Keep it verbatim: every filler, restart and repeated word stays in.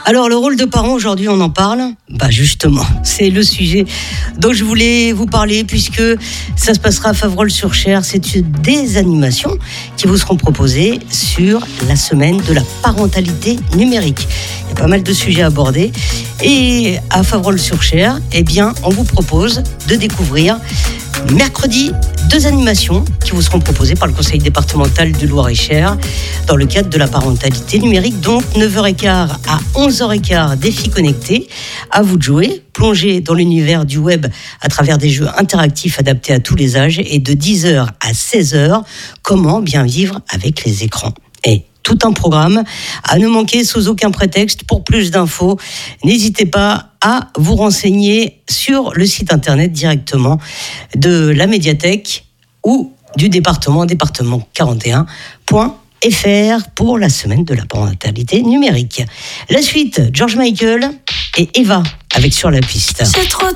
Alors, le rôle de parent, aujourd'hui, on en parle ? Bah justement, c'est le sujet dont je voulais vous parler, puisque ça se passera à Faverolles-sur-Cher. C'est des animations qui vous seront proposées sur la semaine de la parentalité numérique. Il y a pas mal de sujets abordés. Et à Faverolles-sur-Cher, eh bien, on vous propose de découvrir mercredi deux animations qui vous seront proposées par le conseil départemental du Loir-et-Cher dans le cadre de la parentalité numérique. Donc neuf heures quinze à onze heures quinze, défis connectés. À vous de jouer, plonger dans l'univers du web à travers des jeux interactifs adaptés à tous les âges. Et de dix heures à seize heures, comment bien vivre avec les écrans. Et tout un programme à ne manquer sous aucun prétexte. Pour plus d'infos, n'hésitez pas à vous renseigner sur le site internet directement de la médiathèque ou du département, département quarante et un point f r pour la semaine de la parentalité numérique. La suite, George Michael et Eva avec Sur la piste. C'est trop